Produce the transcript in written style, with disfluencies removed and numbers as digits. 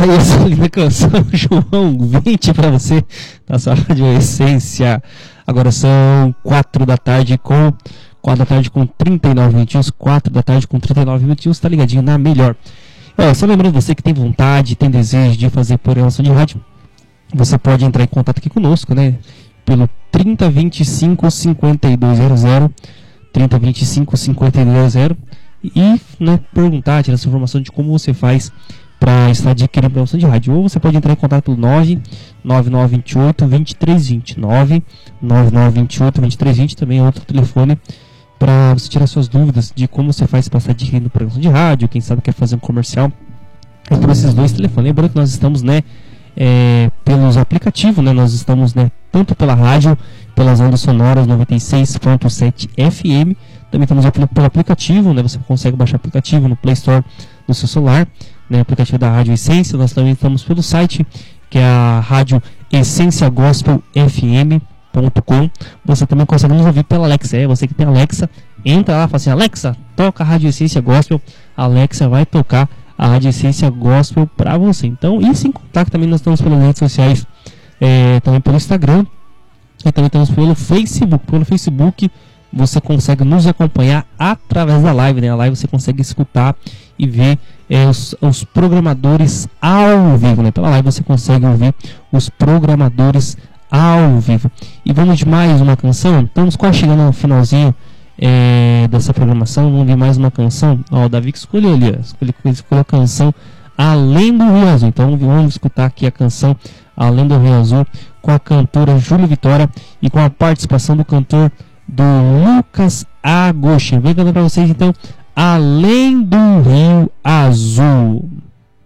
aí essa linda canção, João, 20 pra você, na sua Rádio Essência. Agora são 4 da tarde com 39 minutinhos, 4 da tarde com 39 minutinhos, tá ligadinho na melhor. Só lembrando você que tem vontade, tem desejo de fazer programação de rádio, você pode entrar em contato aqui conosco, né? Pelo 3025 5200, 3025 5200, e né, perguntar, tirar essa informação de como você faz para estar adquirindo programação de rádio. Ou você pode entrar em contato pelo 99928 2320, 99928 2320, também é outro telefone para você tirar suas dúvidas de como você faz para estar adquirindo programação de rádio, quem sabe quer fazer um comercial. É por esses dois telefones. Lembrando que nós estamos, né, pelos aplicativos, né, nós estamos, né, tanto pela rádio, pelas ondas sonoras 96.7 FM, também estamos pelo aplicativo, né, você consegue baixar o aplicativo no Play Store do seu celular, né, o aplicativo da Rádio Essência. Nós também estamos pelo site, que é a Rádio Essência Gospel FM.com. Você também consegue nos ouvir pela Alexa. Você que tem Alexa, entra lá e fala assim: Alexa, toca a Rádio Essência Gospel. A Alexa vai tocar a Rádio Essência Gospel para você. Então, e sem contar que também nós estamos pelas redes sociais, também pelo Instagram, e também estamos pelo Facebook. Pelo Facebook você consegue nos acompanhar através da live, né? A live você consegue escutar e ver os programadores ao vivo, né? Pela live você consegue ouvir os programadores ao vivo. E vamos de mais uma canção. Estamos quase chegando no finalzinho dessa programação. Vamos ver mais uma canção. O Davi que escolheu ali, escolheu a canção Além do Rio Azul. Então vamos escutar aqui a canção Além do Rio Azul, com a cantora Júlia Vitória e com a participação do cantor do Lucas Agostinho. Vem cantar para vocês então Além do Rio Azul.